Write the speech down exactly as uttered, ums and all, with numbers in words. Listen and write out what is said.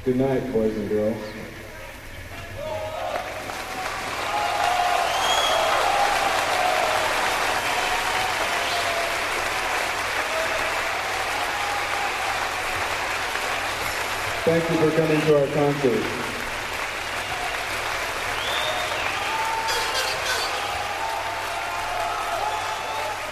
Good night, boys and girls. Thank you for coming to our concert.